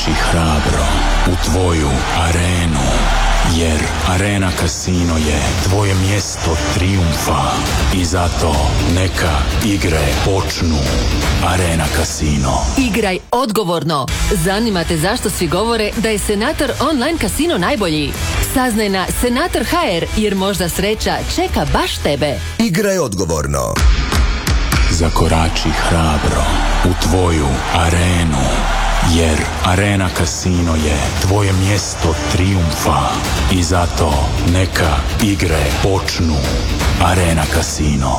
hrabro u tvoju arenu, jer Arena Casino je tvoje mjesto trijumfa i zato neka igre počnu. Arena Casino. Igraj odgovorno. Zanima te zašto svi govore da je Senator online casino najbolji? Saznaj na Senator.hr jer možda sreća čeka baš tebe. Igraj odgovorno. Zakorači hrabro u tvoju arenu, jer Arena Casino je tvoje mjesto trijumfa i zato neka igre počnu. Arena Casino.